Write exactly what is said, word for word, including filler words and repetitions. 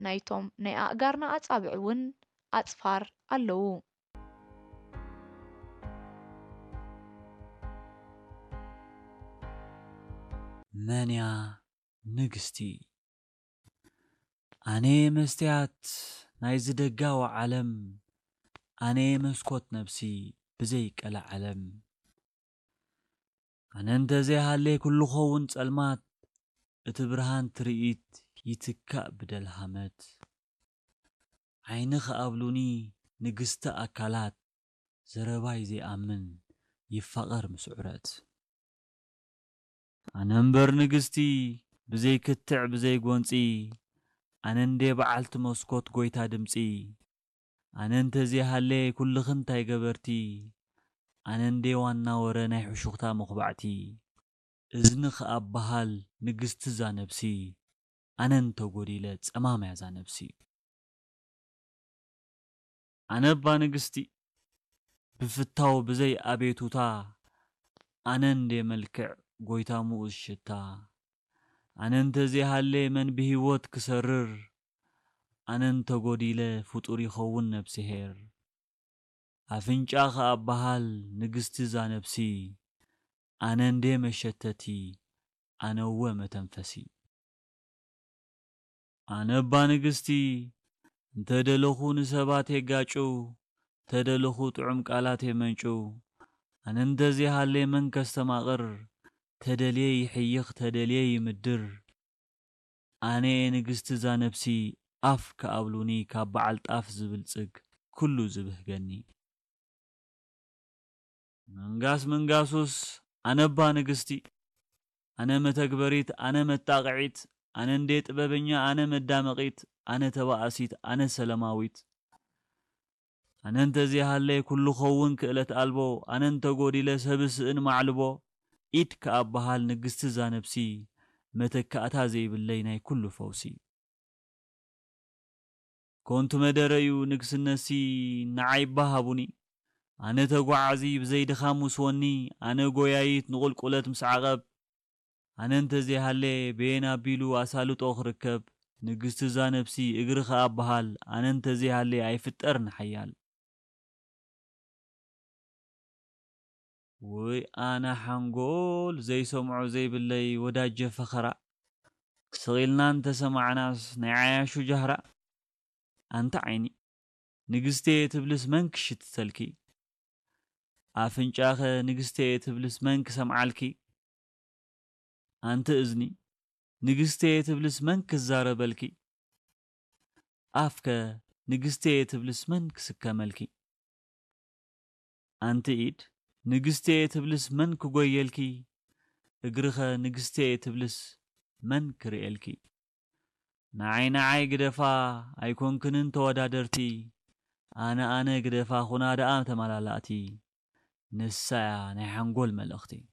ናይቶም ናይ ኣእጋርና ኣጻብዕ እውን ኣጽፋር ኣለዉ። መንያ ንግስቲ ኣነ መስትያት ናይ ዝደጋዊ ዓለም ኣነ መስኮት ነፍሲ ብዘይ ቀላ ዓለም ኣነ እንተዘይሃለይ ኩሉ ኸውን ጸልማት እቲ ብርሃን ትርኢት ይትካእ ብደልሃመት ዓይኒ ኸኣብሉኒ ንግስተ ኣካላት ዘረባይ ዘይኣምን ይፋቐር ምስዑረት ኣነ እምበር ንግስቲ ብዘይ ክትዕ ብዘይ ጐንፂ ኣነ እንደ በዓልቲ መስኮት ጐይታ ድምፂ ኣነ እንተዘይሃለይ ኩልኽንታይ ገበርቲ ኣነ እንደ ዋና ወረ ናይ ሕሹኽታ መኽባዕቲ እዝኒ ኸኣበሃል ንግስቲ ዛ ነብሲ ኣነ እንተጐዲለ ጸማምያ ዛ ነብሲ ኣነ እባ ንግስቲ ብፍታው ብዘይ ኣቤቱታ ኣነ እንደ መልክዕ ጐይታ ሙኡዝ ሽታ ኣነ እንተዘይሃለይ መን ብሂወት ክሰርር ኣነ እንተጐዲለ ፍጡር ይኸውን ነብሲ ሄር ኣፍንጫ ኸኣበሃል ንግስቲ ዛ ነብሲ ኣነ እንደ መሸተቲ ኣነ እወ መተንፈሲ ኣነ እባ ንግስቲ እንተደለኹ ንሰባት የጋጩ ተደለኹ ጥዑም ቃላት የመንጩ ኣነ እንተዘይሃለይ መን ከስተማቕር ተደልየ ይሕይኽ ተደልየ ይምድር ኣነ ንግስቲ ዛ ነብሲ ኣፍ ከኣብሉኒ ካብ በዓል ጣፍ ዝብልጽግ ኩሉ ዝብህገኒ መንጋስ መንጋሱስ ኣነ እባ ንግስቲ ኣነ መተግበሪት ኣነ መጣቕዒት ኣነ እንደ ጥበበኛ ኣነ መዳመቒት ኣነ ተባእሲት ኣነ ሰለማዊት ኣነ እንተዘይሃለይ ኩሉ ኸውን ክእለት ኣልቦ ኣነ እንተጐዲለ ሰብስእን ማዕልቦ ኢድ ከኣበሃል ንግስቲ ዛ ነብሲ መተካእታ ዘይብለይ ናይ ኩሉ ፈውሲ ኮንቱ መደረዩ ንግስነሲ ንዓይ ባሃቡኒ ኣነ ተጓዓዚ ብዘይ ድኻም ውስወኒ ኣነ ጐያይት ንቑልቁለት ምስ ዓቐብ ኣነ እንተዘይሃለይ ቤን ኣቢሉ ኣሳልጦ ኽርከብ ንግስቲ ዛ ነብሲ እግሪ ኸኣበሃል ኣነ እንተዘይሃለይ ኣይፍጠርን ሓያል ወይ ኣነ ሓንጎል ዘይሰምዖ ዘይብለይ ወዳጀ ፈኸራ ስቒልና እንተሰማዕናስ ናይ ዓያሹ ጃህራ ኣንተ ዓይኒ ንግስቴ ትብልስ መን ክሽትተልኪ ኣፍንጫኸ ንግስቴ ትብልስ መን ክሰምዓልኪ ኣንተ እዝኒ ንግስቴ ትብልስ መን ክዛረበልኪ ኣፍከ ንግስቴ ትብልስ መን ክስከመልኪ ኣንቲ ኢድ ንግስቴ ትብልስ መን ክጐየልኪ እግርኸ ንግስቴ ትብልስ መን ክርእልኪ ንዓይ ንዓይ ግደፋ ኣይኮንክንን ተወዳደርቲ ኣነ ኣነ ግደፋ ኹና ደኣ ተመላላእቲ ንሳያ ናይ ሓንጎል መልእኽቲ